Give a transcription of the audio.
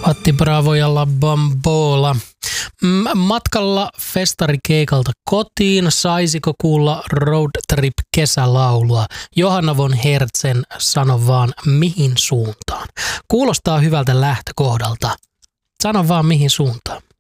Patti Bravo ja La Bambola. Matkalla festarikeikalta kotiin, saisiko kuulla Road Trip kesälaulua? Johanna von Hertzen, sano vaan mihin suuntaan. Kuulostaa hyvältä lähtökohdalta. Sano vaan mihin suuntaan.